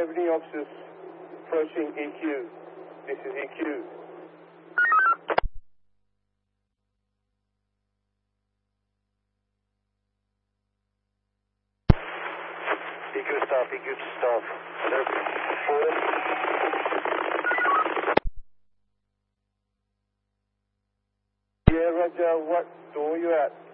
any officers approaching EQ? This is EQ. EQ stop, EQ stop. Yeah, Roger, what door are you at?